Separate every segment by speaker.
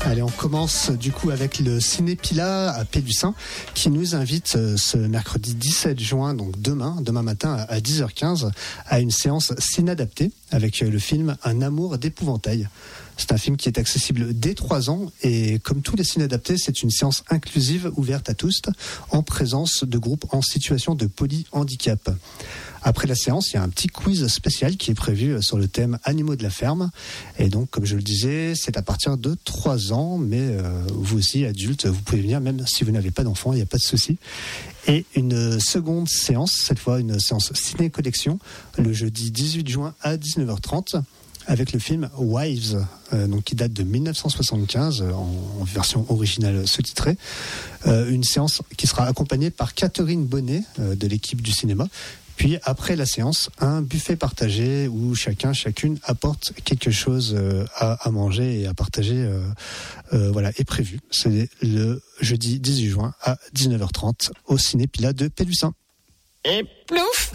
Speaker 1: Allez, on commence du coup avec le Cinépila à Pélussin qui nous invite ce mercredi 17 juin, donc demain matin à 10h15, à une séance cinéadaptée avec le film Un amour d'épouvantail. C'est un film qui est accessible dès 3 ans et comme tous les cinéadaptés, c'est une séance inclusive ouverte à tous en présence de groupes en situation de polyhandicap. Après la séance, il y a un petit quiz spécial qui est prévu sur le thème Animaux de la ferme. Et donc, comme je le disais, c'est à partir de 3 ans, mais vous aussi, adultes, vous pouvez venir, même si vous n'avez pas d'enfants, il n'y a pas de souci. Et une seconde séance, cette fois une séance ciné-collection, le jeudi 18 juin à 19h30, avec le film Wives, donc qui date de 1975, en version originale sous-titrée. Une séance qui sera accompagnée par Catherine Bonnet, de l'équipe du cinéma. Puis après la séance, un buffet partagé où chacune apporte quelque chose à manger et à partager est prévu. C'est le jeudi 18 juin à 19h30 au Cinépila de Pélussin.
Speaker 2: Et plouf!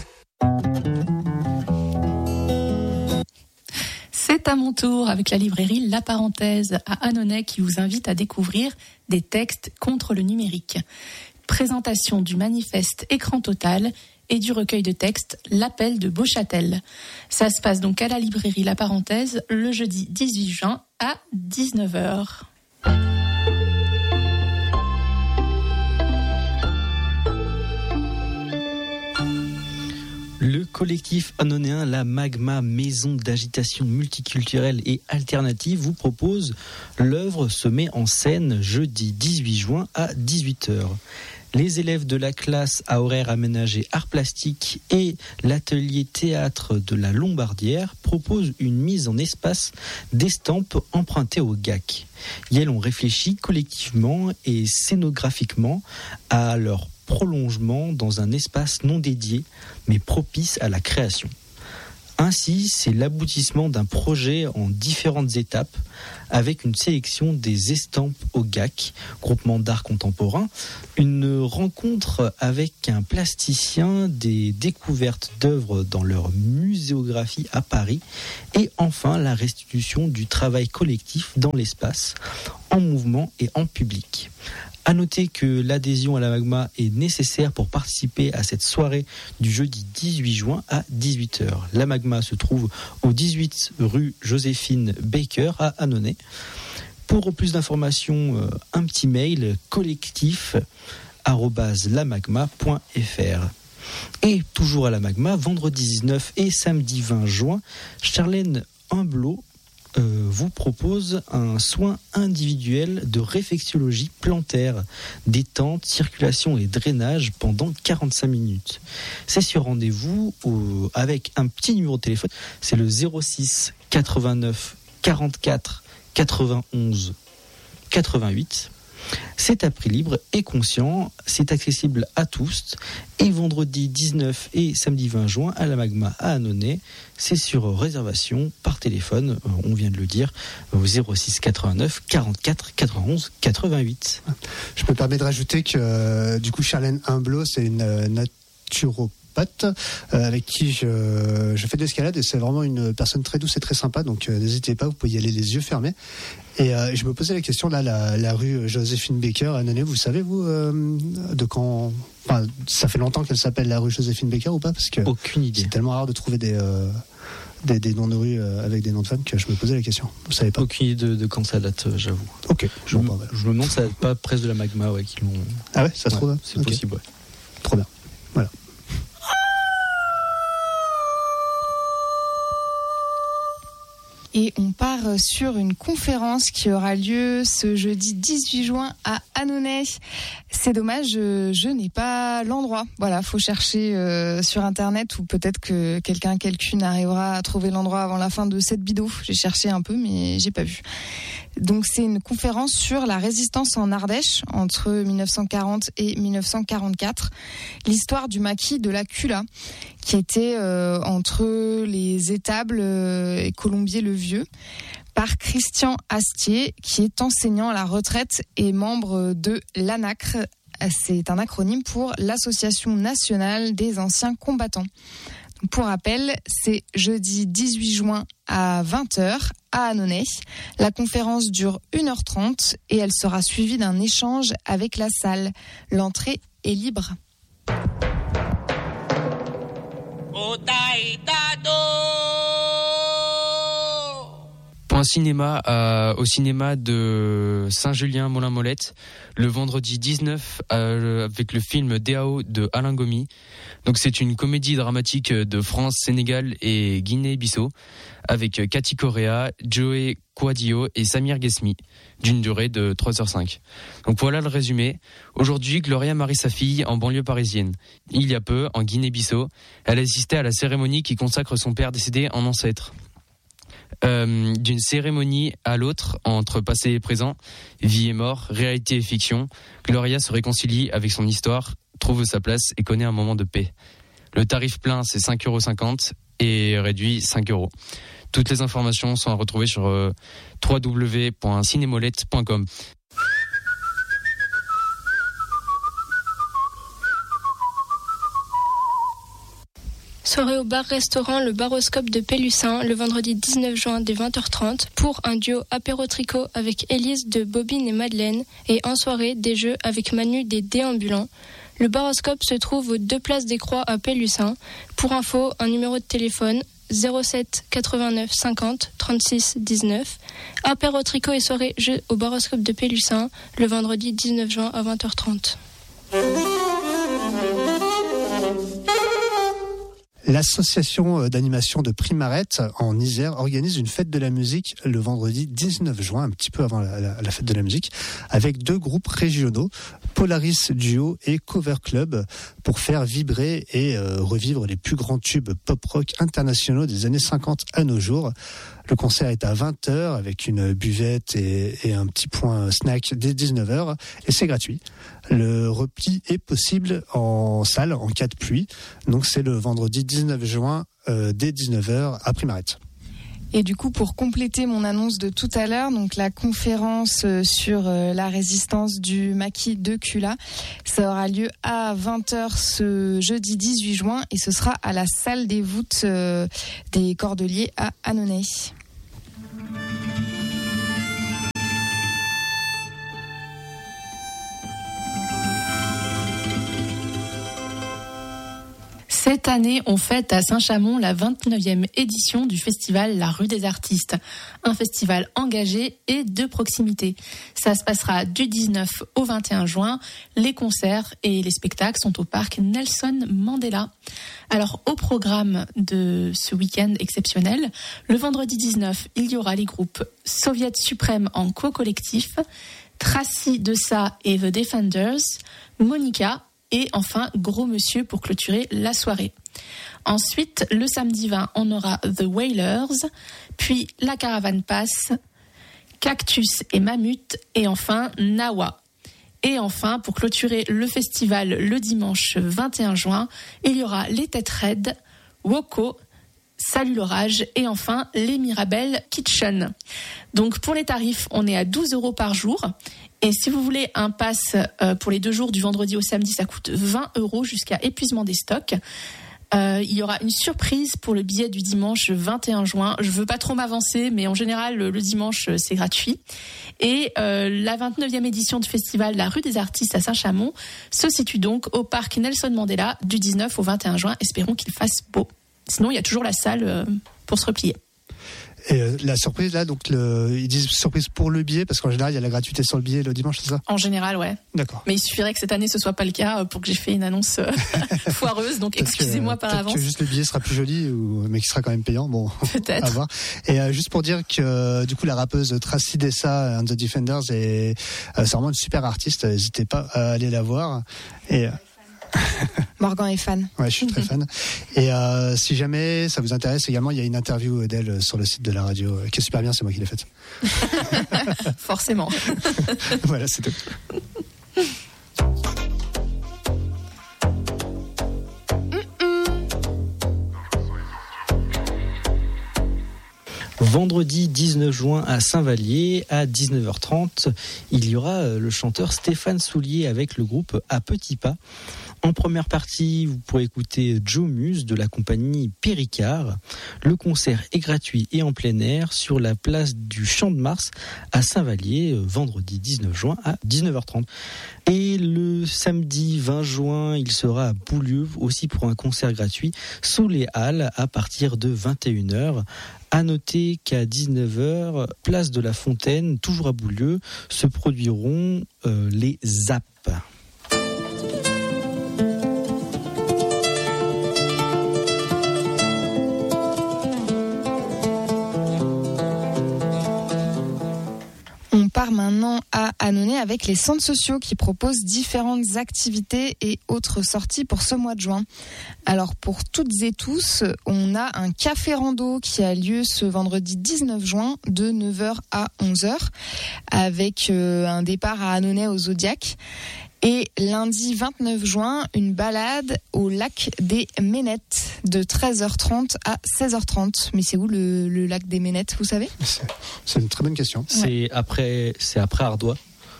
Speaker 3: C'est à mon tour avec la librairie La Parenthèse à Annonay qui vous invite à découvrir des textes contre le numérique. Présentation du manifeste Écran Total et du recueil de textes L'appel de Beauchâtel. Ça se passe donc à la librairie La Parenthèse le jeudi 18 juin à 19h.
Speaker 4: Le collectif annonéen La Magma, maison d'agitation multiculturelle et alternative, vous propose l'œuvre se met en scène jeudi 18 juin à 18h. Les élèves de la classe à horaire aménagé art plastique et l'atelier théâtre de la Lombardière proposent une mise en espace d'estampes empruntées au GAC. Et elles ont réfléchi collectivement et scénographiquement à leur prolongement dans un espace non dédié mais propice à la création. Ainsi, c'est l'aboutissement d'un projet en différentes étapes avec une sélection des estampes au GAC, groupement d'art contemporain, une rencontre avec un plasticien, des découvertes d'œuvres dans leur muséographie à Paris et enfin la restitution du travail collectif dans l'espace, en mouvement et en public. À noter que l'adhésion à la Magma est nécessaire pour participer à cette soirée du jeudi 18 juin à 18h. La Magma se trouve au 18 rue Joséphine Baker à Annonay. Pour plus d'informations, un petit mail collectif@lamagma.fr. Et toujours à la Magma, vendredi 19 et samedi 20 juin, Charlène Humblot vous propose un soin individuel de réflexologie plantaire, détente, circulation et drainage pendant 45 minutes. C'est sur rendez-vous avec un petit numéro de téléphone, c'est le 06 89 44 91 88. C'est à prix libre et conscient, c'est accessible à tous. Et vendredi 19 et samedi 20 juin à la Magma à Annonay, c'est sur réservation par téléphone, on vient de le dire, au 06 89 44 91 88.
Speaker 1: Je me permets de rajouter que du coup Charlène Humblot, c'est une naturopathe avec qui je fais de l'escalade et c'est vraiment une personne très douce et très sympa, donc n'hésitez pas, vous pouvez y aller les yeux fermés. Et je me posais la question, là, la rue Joséphine Baker à Annonay, vous savez, vous, de quand... Enfin, ça fait longtemps qu'elle s'appelle la rue Joséphine Baker ou pas? Parce que
Speaker 4: aucune idée.
Speaker 1: C'est tellement rare de trouver des noms de rue avec des noms de femmes que je me posais la question. Vous savez pas?
Speaker 4: Aucune idée de quand ça date, j'avoue.
Speaker 1: Ok.
Speaker 4: Je me demande si ça date pas presque de la Magma, ouais, qui l'ont...
Speaker 1: Ah ouais, ça se trouve?
Speaker 4: C'est possible, ouais.
Speaker 1: Trop bien. Voilà.
Speaker 5: Et on part sur une conférence qui aura lieu ce jeudi 18 juin à Annonay. C'est dommage, je n'ai pas l'endroit. Voilà, faut chercher sur Internet ou peut-être que quelqu'une arrivera à trouver l'endroit avant la fin de cette bidou. J'ai cherché un peu, mais j'ai pas vu. Donc c'est une conférence sur la résistance en Ardèche entre 1940 et 1944. L'histoire du maquis de la Cula, qui était entre les étables et Colombier-le-Vieux, par Christian Astier, qui est enseignant à la retraite et membre de l'ANACRE. C'est un acronyme pour l'Association nationale des anciens combattants. Pour rappel, c'est jeudi 18 juin à 20h à Annonay. La conférence dure 1h30 et elle sera suivie d'un échange avec la salle. L'entrée est libre.
Speaker 6: Pour un cinéma au cinéma de Saint-Julien-Molin-Molette le vendredi 19 avec le film Deao de Alain Gomi. Donc c'est une comédie dramatique de France, Sénégal et Guinée-Bissau avec Cathy Correa, Joey Quadio et Samir Ghesmi d'une durée de 3h05. Donc voilà le résumé. Aujourd'hui, Gloria marie sa fille en banlieue parisienne. Il y a peu, en Guinée-Bissau, elle assistait à la cérémonie qui consacre son père décédé en ancêtre. D'une cérémonie à l'autre, entre passé et présent, vie et mort, réalité et fiction, Gloria se réconcilie avec son histoire, trouve sa place et connaît un moment de paix. Le tarif plein, c'est 5,50 € et réduit 5 €. Toutes les informations sont à retrouver sur www.cinemolette.com.
Speaker 7: Soirée au bar-restaurant Le Baroscope de Pélussin le vendredi 19 juin dès 20h30 pour un duo apéro-tricot avec Élise de Bobine et Madeleine et en soirée des jeux avec Manu des Déambulants. Le Baroscope se trouve aux 2 places des Croix à Pélussin. Pour info, un numéro de téléphone 07 89 50 36 19. Apéro-tricot et soirée jeux au Baroscope de Pélussin le vendredi 19 juin à 20h30.
Speaker 1: L'association d'animation de Primarette en Isère organise une fête de la musique le vendredi 19 juin, un petit peu avant la fête de la musique, avec 2 groupes régionaux, Polaris Duo et Cover Club, pour faire vibrer et revivre les plus grands tubes pop-rock internationaux des années 50 à nos jours. Le concert est à 20h avec une buvette et un petit point snack dès 19h et c'est gratuit. Le repli est possible en salle en cas de pluie. Donc c'est le vendredi 19 juin dès 19h à Primarette.
Speaker 5: Et du coup, pour compléter mon annonce de tout à l'heure, donc la conférence sur la résistance du maquis de Cula, ça aura lieu à 20h ce jeudi 18 juin et ce sera à la salle des voûtes des Cordeliers à Annonay.
Speaker 3: Cette année, on fête à Saint-Chamond la 29e édition du festival La Rue des Artistes. Un festival engagé et de proximité. Ça se passera du 19 au 21 juin. Les concerts et les spectacles sont au parc Nelson Mandela. Alors, au programme de ce week-end exceptionnel, le vendredi 19, il y aura les groupes Soviet Suprême en co-collectif, Tracy Dessa et The Defenders, Monica, et enfin, Gros Monsieur pour clôturer la soirée. Ensuite, le samedi 20, on aura The Wailers, puis La Caravane Passe, Cactus et Mammut, et enfin Nawa. Et enfin, pour clôturer le festival le dimanche 21 juin, il y aura Les Têtes Raides, Woko, Salut l'orage et enfin les Mirabelles Kitchen. Donc pour les tarifs, on est à 12 € par jour. Et si vous voulez un pass pour les 2 jours du vendredi au samedi, ça coûte 20 € jusqu'à épuisement des stocks. Il y aura une surprise pour le billet du dimanche 21 juin. Je veux pas trop m'avancer, mais en général, le dimanche, c'est gratuit. Et la 29e édition du festival La Rue des Artistes à Saint-Chamond se situe donc au parc Nelson Mandela du 19 au 21 juin. Espérons qu'il fasse beau. Sinon, il y a toujours la salle pour se replier.
Speaker 1: Et la surprise, là, donc ils disent surprise pour le billet, parce qu'en général, il y a la gratuité sur le billet le dimanche, c'est ça ?
Speaker 3: En général, ouais.
Speaker 1: D'accord.
Speaker 3: Mais il suffirait que cette année, ce soit pas le cas pour que j'ai fait une annonce foireuse, donc excusez-moi par avance.
Speaker 1: Que juste le billet sera plus joli, mais qui sera quand même payant, bon,
Speaker 3: peut-être.
Speaker 1: À voir. Et juste pour dire que, du coup, la rappeuse Tracy Dessa and the Defenders, c'est vraiment une super artiste, n'hésitez pas à aller la voir. Et...
Speaker 5: Morgan est fan.
Speaker 1: Ouais, je suis très fan. Et si jamais ça vous intéresse également, il y a une interview d'elle sur le site de la radio qui est super bien, c'est moi qui l'ai faite.
Speaker 3: Forcément.
Speaker 1: Voilà, c'est tout.
Speaker 4: Vendredi 19 juin à Saint-Vallier, à 19h30, il y aura le chanteur Stéphane Soulier avec le groupe À Petits Pas En première partie, vous pourrez écouter Joe Muse de la compagnie Péricard. Le concert est gratuit et en plein air sur la place du Champ de Mars à Saint-Vallier, vendredi 19 juin à 19h30. Et le samedi 20 juin, il sera à Boulieu aussi pour un concert gratuit sous les Halles à partir de 21h. À noter qu'à 19h, place de la Fontaine, toujours à Boulieu, se produiront les ZAP.
Speaker 5: On part maintenant à Annonay avec les centres sociaux qui proposent différentes activités et autres sorties pour ce mois de juin. Alors pour toutes et tous, on a un café rando qui a lieu ce vendredi 19 juin de 9h à 11h avec un départ à Annonay au Zodiac. Et lundi 29 juin, une balade au lac des Ménettes de 13h30 à 16h30. Mais c'est où le lac des Ménettes, vous savez ?
Speaker 1: C'est une très bonne question.
Speaker 4: C'est après Ardois.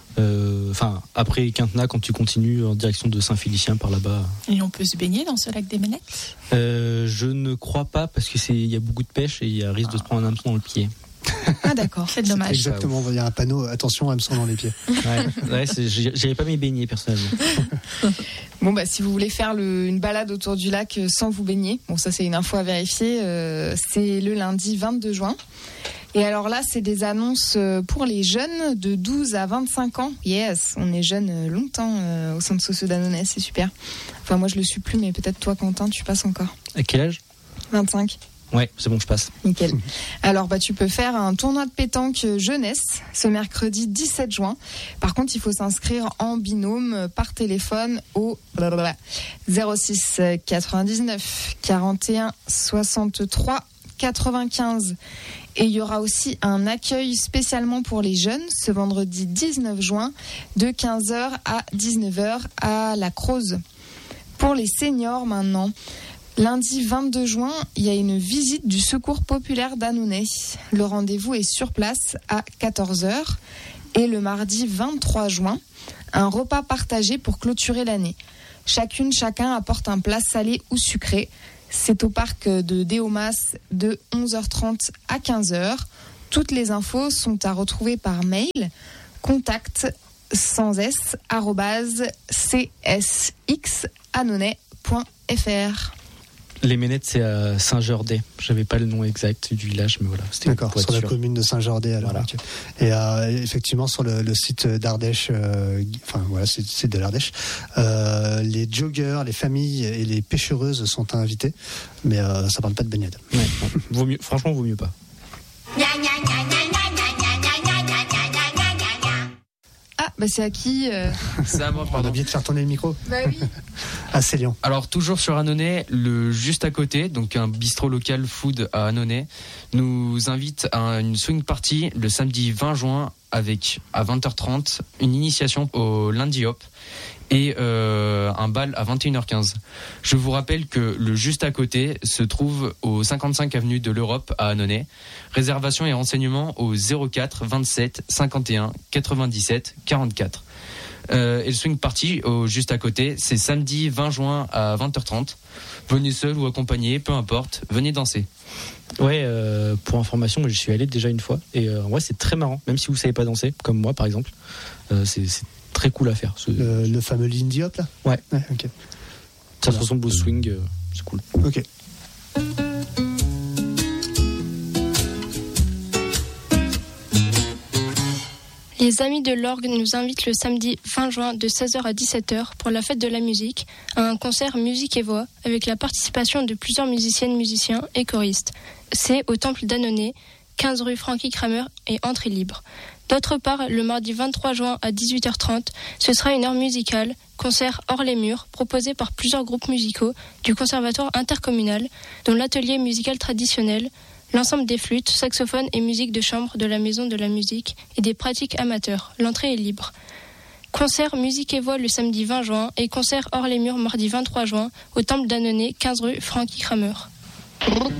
Speaker 4: Après Quintenat, quand tu continues en direction de Saint-Félicien par là-bas.
Speaker 3: Et on peut se baigner dans ce lac des Ménettes ?
Speaker 4: Je ne crois pas parce que il y a beaucoup de pêche et il y a risque de se prendre un hameçon dans le pied.
Speaker 5: Ah d'accord, c'est dommage.
Speaker 1: Exactement, il y a un panneau, attention, hameçon dans les pieds.
Speaker 4: J'irai pas m'y baigner personnellement.
Speaker 5: Bon si vous voulez faire une balade autour du lac sans vous baigner, bon ça c'est une info à vérifier, c'est le lundi 22 juin. Et alors là, c'est des annonces pour les jeunes de 12 à 25 ans. Yes, on est jeunes longtemps au centre socio d'Annonay, c'est super. Enfin moi je le suis plus, mais peut-être toi Quentin, tu passes encore.
Speaker 4: À quel âge ?
Speaker 5: 25.
Speaker 4: Ouais, c'est bon, je passe.
Speaker 5: Nickel. Alors, tu peux faire un tournoi de pétanque jeunesse ce mercredi 17 juin. Par contre, il faut s'inscrire en binôme par téléphone au 06 99 41 63 95. Et il y aura aussi un accueil spécialement pour les jeunes ce vendredi 19 juin de 15h à 19h à la Croze. Pour les seniors maintenant, lundi 22 juin, il y a une visite du Secours populaire d'Annonay. Le rendez-vous est sur place à 14h. Et le mardi 23 juin, un repas partagé pour clôturer l'année. Chacun apporte un plat salé ou sucré. C'est au parc de Déomas de 11h30 à 15h. Toutes les infos sont à retrouver par mail contact sans s @csxannonay.fr.
Speaker 4: Les Ménettes, c'est à Saint-Jordet. J'avais pas le nom exact du village, mais voilà. C'était
Speaker 1: d'accord, sur la commune de Saint-Jordet. Alors, voilà. Okay. Et effectivement, sur le site d'Ardèche, c'est de l'Ardèche, les joggeurs, les familles et les pêchereuses sont invités, mais ça parle pas de baignade.
Speaker 4: Ouais, franchement, vaut mieux pas.
Speaker 5: C'est à qui
Speaker 6: C'est à moi, pardon.
Speaker 1: On a oublié de faire tourner le micro.
Speaker 5: Oui.
Speaker 1: À Célian.
Speaker 6: Alors, toujours sur Annonay, le juste à côté, donc un bistrot local food à Annonay, nous invite à une swing party le samedi 20 juin avec, à 20h30, une initiation au Lundi Hop et un bal à 21h15. Je vous rappelle que le juste à côté se trouve au 55 avenue de l'Europe à Annonay. Réservation et renseignements au 04 27 51 97 44. Et le swing party au juste à côté, c'est samedi 20 juin à 20h30. Venez seul ou accompagné, peu importe, venez danser.
Speaker 4: Ouais, pour information, moi j'y suis allé déjà une fois et c'est très marrant, même si vous savez pas danser, comme moi par exemple. C'est très cool à faire.
Speaker 1: Le fameux Lindy Hop là.
Speaker 4: Ouais.
Speaker 1: Ok.
Speaker 4: Ça se ressemble au swing, c'est cool.
Speaker 1: Ok.
Speaker 7: Les Amis de l'Orgue nous invitent le samedi 20 juin de 16h à 17h pour la fête de la musique à un concert musique et voix avec la participation de plusieurs musiciennes, musiciens et choristes. C'est au Temple d'Annonay, 15 rue Francky Kramer et entrée libre. D'autre part, le mardi 23 juin à 18h30, ce sera une heure musicale, concert hors les murs, proposé par plusieurs groupes musicaux du Conservatoire intercommunal, dont l'atelier musical traditionnel, l'ensemble des flûtes, saxophones et musique de chambre de la Maison de la Musique et des pratiques amateurs. L'entrée est libre. Concert musique et voix le samedi 20 juin et concert hors les murs mardi 23 juin au Temple d'Annonay, 15 rue Francky Kramer.